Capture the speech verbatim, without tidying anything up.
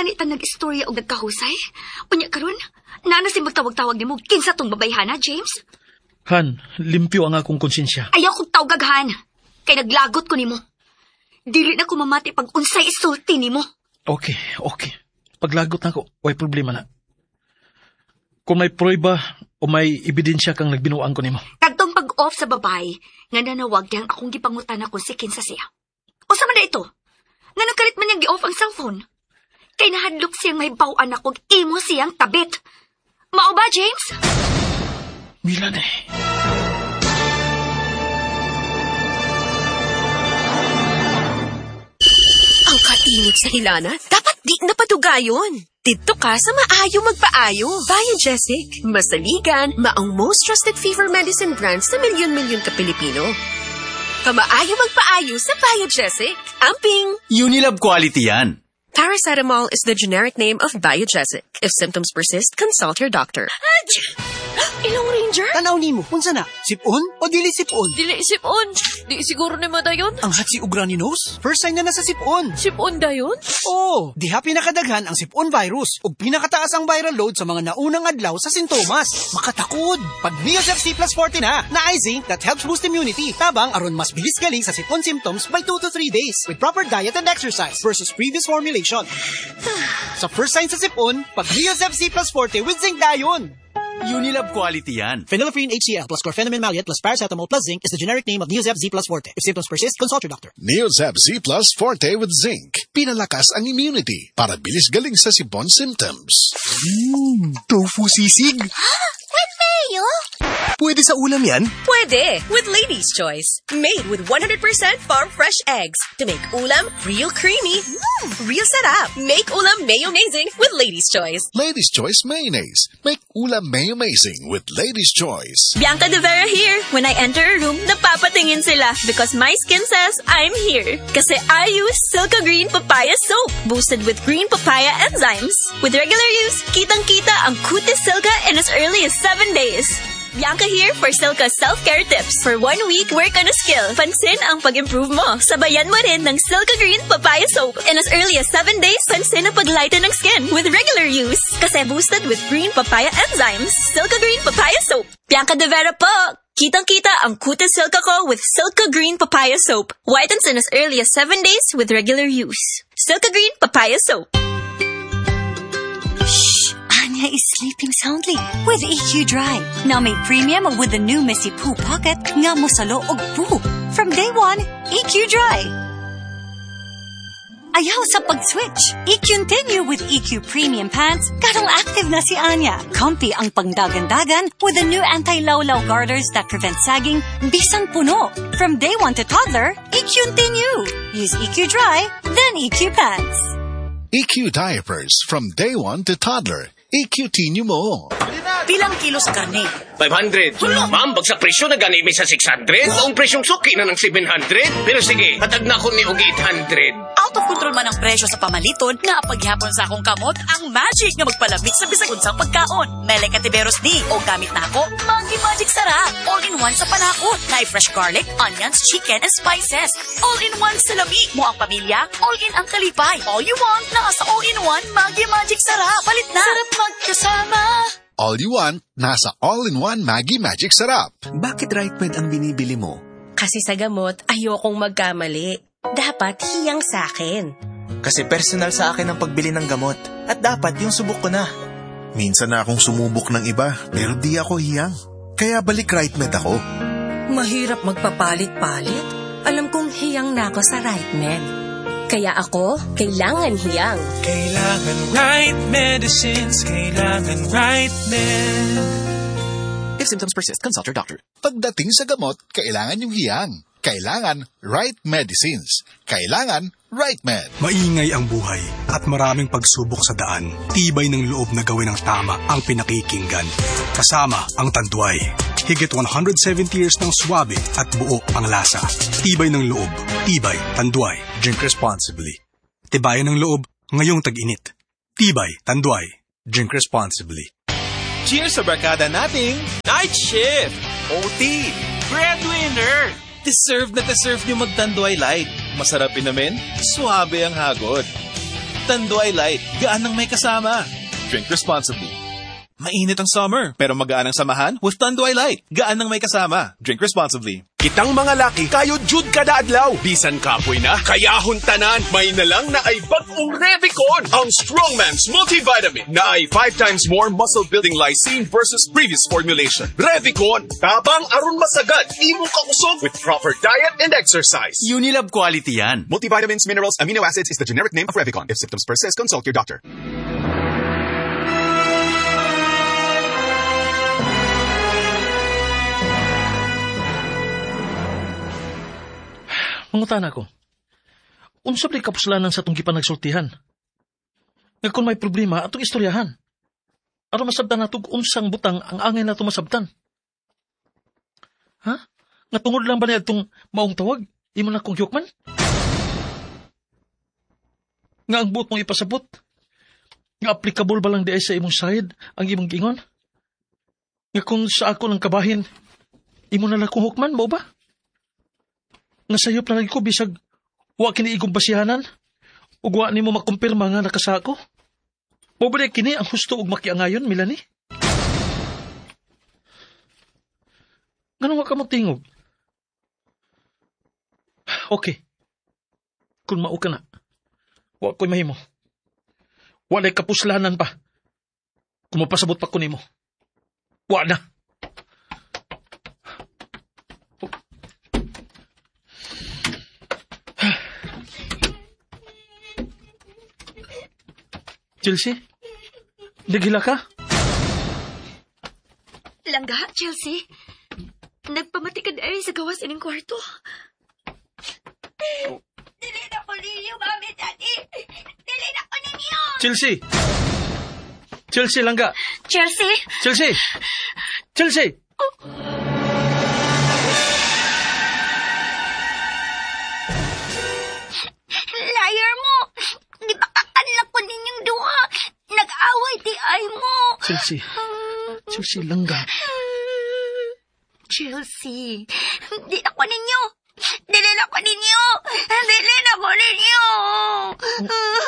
Dili ta nag-istorya og nagkahusay. Unya karon, nana si magtawag-tawag nimo kinsa tong babayhana, James? Han, limpyo ang akong konsensya. Ayaw kong tawgag, Han. Kay naglagot ko nimo. Dili na ko mamati pag unsay isulti nimo. Okay, okay. Paglagot na ko, way problema na. Kung may prueba o may ebidensya kang nagbinuang ko nimo. Kadtong pag-off sa babae, nga nanawag yang akong gipangutan ako si kinsa siya. O sa man na ito? Nga nagkalit man niyang gi-off ang cellphone. Kay nahadlok siyang may bawaan akong imo siyang tabit. Mao ba, James? Milan eh. Ang kainit sa hilana, dapat di napatugayon. Dito ka sa maayo magpaayo. Biogesic, masaligan, maong most trusted fever medicine brand sa milyon-milyon ka Pilipino. Kamaayo magpaayo sa Biogesic. Amping! Unilab quality yan. Paracetamol is the generic name of Biogesic. If symptoms persist, consult your doctor. Ilong Ranger? Tanaw nimo, unsa na? Sipon o dili sipon? Dili sipon. Di siguro ni mo dayon. Ang hatsi ug runny nose? First sign na nasa sipon. Sipon dayon? Oo, diha pinakadaghan ang sipon virus ug pinakataas ang viral load sa mga naunang adlaw sa sintomas. Makatakod. Pag Neosep C plus forty na, na zinc that helps boost immunity. Tabang aron mas bilis galing sa sipon symptoms by two to three days with proper diet and exercise versus previous formulation. Sa first sign sa sipon, pag Neosep C plus forty with zinc dayon. Unilab quality yan. Phenylephrine H C L plus chlorpheniramine maleate plus paracetamol plus zinc is the generic name of Neosep Z plus Forte. If symptoms persist, consult your doctor. Neosep Z plus Forte with zinc. Pinalakas ang immunity para bilis galing sa sipon symptoms. Mmm, tofu sisig. With mayo? Pwede sa ulam yan? Pwede, with Lady's Choice. Made with one hundred percent farm-fresh eggs to make ulam real creamy, mm, real sarap. Make ulam mayo-mazing with Lady's Choice. Lady's Choice Mayonnaise. Make ulam mayo-mazing with Lady's Choice. Bianca De Vera here. When I enter a room, napapatingin sila because my skin says I'm here. Kasi I use Silka Green Papaya Soap, boosted with green papaya enzymes. With regular use, kitang-kita ang kutis Silka in as early as seven days. Bianca here for Silka self-care tips. For one week, work on a skill. Pansin ang pag-improve mo. Sabayan mo rin ng Silka Green Papaya Soap. In as early as seven days, pansin ang pag-lighten ng skin with regular use. Kasi boosted with green papaya enzymes. Silka Green Papaya Soap. Bianca De Vera po! Kitang-kita ang kutis Silka ko with Silka Green Papaya Soap. Whitens in as early as seven days with regular use. Silka Green Papaya Soap. Shh! Anya is sleeping soundly with E Q Dry. Now made premium with the new Missy Poo Pocket nga musalo og poo. From day one, E Q Dry. Ayaw sa pag-switch. I-continue with E Q Premium Pants. Karong active na si Anya. Comfy ang pangdagan-dagan with the new anti-lawlaw garters that prevent sagging bisan puno. From day one to toddler, I-continue. Use E Q Dry, then E Q Pants. E Q Diapers from day one to toddler. E Q T mo. Pilang kilo sa karne? five hundred. Ma'am, bagsak presyo na gani mi sa six hundred. Ang presyong suki na ng seven hundred. Pero sige, hatag na ko ni og eight hundred. Out of control man ang presyo sa pamaliton nga paghapon sa akong kamot ang magic nga magpalamig sa bisag unsang pagkaon. Mele Katiberos di o gamit na ako Maggi Magic Sarap. All-in-one sa panakot. Na fresh garlic, onions, chicken, and spices. All-in-one sa lami mo ang pamilya. All-in ang kalipay. All you want na sa all-in-one Maggi Magic Sarap. Palit na. Sarap magkasama. All you want, nasa all-in-one Maggi Magic Sarap. Bakit Right Med ang binibili mo? Kasi sa gamot, ayokong magkamali. Dapat hiyang sa akin. Kasi personal sa akin ang pagbili ng gamot. At dapat yung subok ko na. Minsan na akong sumubok ng iba, pero di ako hiyang. Kaya balik Right Med ako. Mahirap magpapalit-palit. Alam kong hiyang na ako sa Right Med. Kaya ako, kailangan hiyang. Kailangan right medicines, kailangan right med. If symptoms persist, consult your doctor. Pagdating sa gamot, kailangan yung hiyang. Kailangan right medicines. Kailangan Right Med. Maingay ang buhay at maraming pagsubok sa daan. Tibay ng loob na gawin ang tama ang pinakikinggan. Kasama ang Tanduay. Higit one hundred seventy years ng swabe at buo ang lasa. Tibay ng loob. Tibay Tanduay. Drink responsibly. Tibayan ng loob ngayong tag-init. Tibay Tanduay. Drink responsibly. Cheers sa barkada nating Night Shift! O T! Breadwinner! Deserve na deserve nyo magtanduay light. Masarap namin, suwabe ang hagod. Tanduay Light, gaan ng may kasama. Drink responsibly. Mainit ang summer, pero magaan ang samahan with Tanduay Light. Gaan ng may kasama. Drink responsibly. Kitang mga laki, kayo jud kada adlaw. Bisan kapoy na, kayahon tanan. May nalang na ay bagong Revicon, ang Strongman's multivitamin na ay five times more muscle-building lysine versus previous formulation. Revicon, tabang aron masagad, imong kausog with proper diet and exercise. Unilab quality yan. Multivitamins, minerals, amino acids is the generic name of Revicon. If symptoms persist, consult your doctor. Mangutan ako. Unsa pa'y kapuslanan sa itong gipanagsultihan? Nga kung may problema, atong istoryahan. Aron masabtan nato unsang butang ang angay nato masabtan. Ha? Nga tungod lang ba niya itong maong tawag? Imo na kong yukman? Nga ang buot mong ipasabot? Nga applicable ba lang di ay sa imong side ang imong gingon? Nga kung sa ako ng kabahin, imo na lang kong hukman, mo ba? Nga sayop na lagi ko bisag wa kini igong basihanan ug wa nimo makumpirma nga nakasa ako. Mobile kini ang husto ug makiangayon, Melanie. Ganun wa ka mo tingog. Okay. Kung mao ka na, wa ko'y mahimo. Walay kapuslanan pa. Kung mapasabot pa ko nimo. Wa na. Chelsea? Nagila ka? Langga, Chelsea. Nagpamati ka dahil sa gawas ining kwarto. Dili na ko ninyo, Mami, Daddy. Dili na ko ninyo. Chelsea! Chelsea, Langga. Chelsea? Chelsea! Chelsea! Liar mo! Di ba kakanla ko ninyong duha? Nag-away di ay mo. Chelsea. Chelsea, Langga. Chelsea. Di na ko ninyo. Dili na ko ninyo. Dili na ko ninyo.